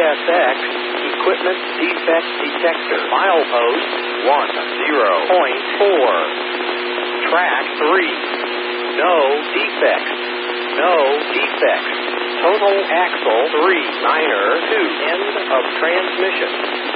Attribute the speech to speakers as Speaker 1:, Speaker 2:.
Speaker 1: CSX Equipment Defect Detector. Milepost 10.4. Track 3. No defects. No defects. Total axle 3. Liner 2. End of transmission.